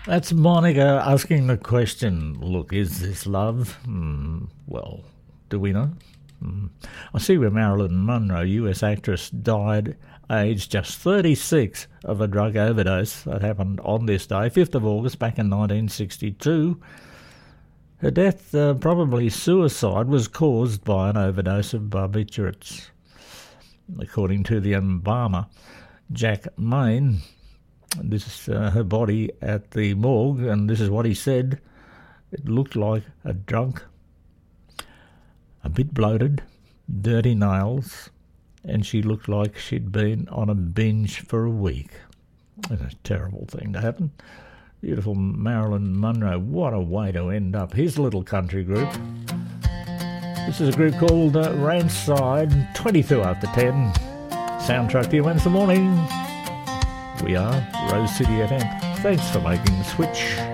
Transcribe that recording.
That's Monica asking the question, look, is this love? Well, do we know? I see where Marilyn Monroe, US actress, died aged just 36 of a drug overdose. That happened on this day, 5th of August, back in 1962. Her death, probably suicide, was caused by an overdose of barbiturates. According to the embalmer, Jack Main, this is her body at the morgue, and this is what he said. It looked like a drunk, a bit bloated, dirty nails, and she looked like she'd been on a binge for a week. It's a terrible thing to happen. Beautiful Marilyn Monroe, what a way to end up. Here's a little country group. This is a group called Ranchside, 22 after 10. Soundtrack to you Wednesday morning. We are Rose City FM. Thanks for making the switch.